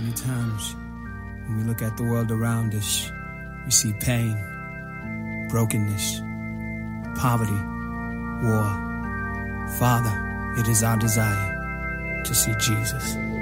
many times when we look at the world around us, we see pain, brokenness, poverty, war. Father, it is our desire to see Jesus.